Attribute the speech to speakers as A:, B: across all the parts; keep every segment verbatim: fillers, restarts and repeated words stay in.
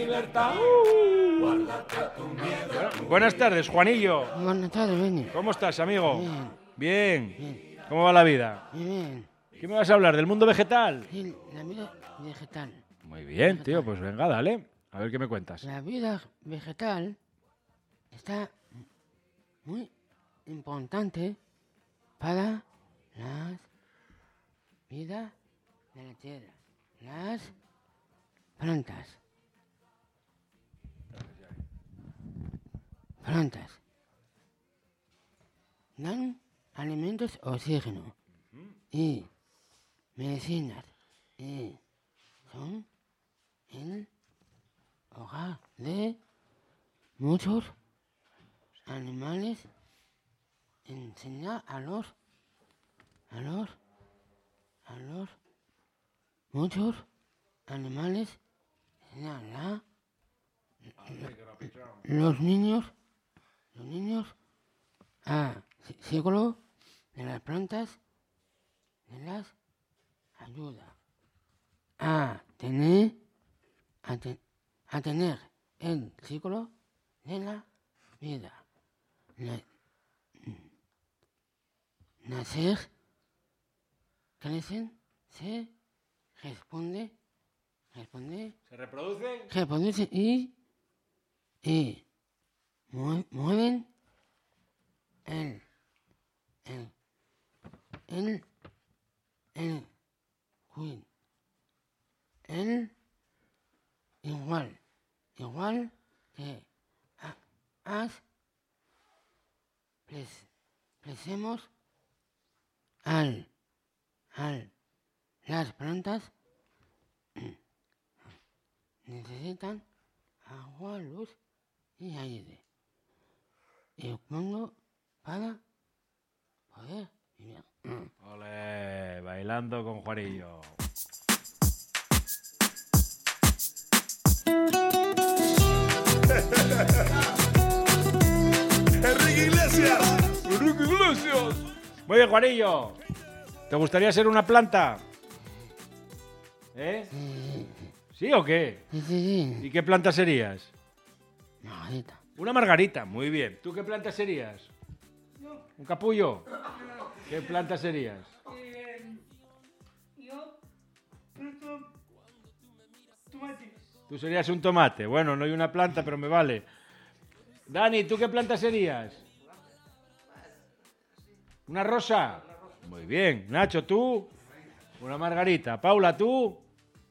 A: libertad. Uh. Bueno, buenas tardes, Juanillo.
B: Buenas tardes, Beni.
A: ¿Cómo estás, amigo?
B: Bien.
A: Bien.
B: Bien.
A: ¿Cómo va la vida?
B: Bien.
A: ¿Qué me vas a hablar? ¿Del mundo vegetal?
B: Sí, la vida vegetal.
A: Muy bien, tío. Pues venga, dale. A ver qué me cuentas.
B: La vida vegetal está muy importante para las vidas de la tierra. Las plantas. Plantas. Dan alimentos, oxígeno y medicinas. Y son el hogar de muchos animales. Enseñar a los a los a los muchos animales enseñar a los niños los niños a ciclo de las plantas de las ayuda a tener a, te, a tener el ciclo de la vida. La, nacer, crecen, se responde, responde,
A: ¿Se reproducen?
B: reproducen y, y mue, mueven el, el, el, el, el, el, igual, igual que a, as, pres, presemos al, al, las plantas necesitan agua, luz y aire. Y pongo para poder vivir.
A: Ole, bailando con Juanillo.
C: Enrique Iglesias.
A: Enrique Iglesias. Muy bien, Juanillo. ¿Te gustaría ser una planta? ¿Eh?
B: Sí,
A: ¿Sí o qué?
B: sí, sí.
A: ¿Y qué planta serías?
B: Margarita.
A: Una margarita, muy bien. ¿Tú qué planta serías? ¿Un capullo? ¿Qué planta serías?
D: Eh, yo planto tomates.
A: Tú serías un tomate. Bueno, no hay una planta, pero me vale. Dani, ¿tú qué planta serías? ¿Una rosa? Muy bien. Nacho, ¿tú? Una margarita. Paula, ¿tú?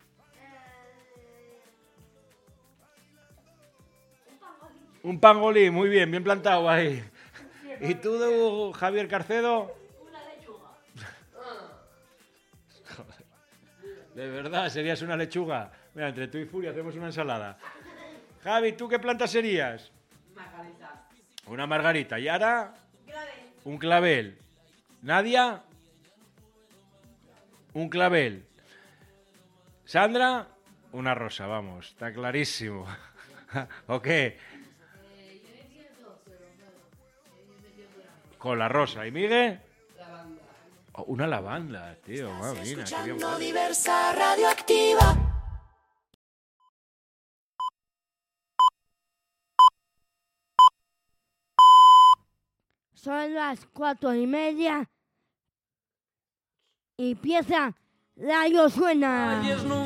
A: Un pangolín, muy bien, bien plantado ahí. ¿Y tú, Javier Carcedo?
E: Una lechuga.
A: De verdad, serías una lechuga. Mira, entre tú y Furia hacemos una ensalada. Javi, ¿tú qué planta serías?
E: Margarita.
A: Una margarita. ¿Y ahora?
E: Clavel.
A: Un clavel. ¿Nadia? Un clavel. ¿Sandra? Una rosa, vamos. Está clarísimo. ¿O qué? Con la rosa. ¿Y Miguel?
E: Lavanda.
A: Oh, una lavanda, tío. Ah, mira, qué bien
F: Escuchando
A: huele.
F: Diversa Radioactiva.
G: Son las cuatro y media y empieza Radio Suena.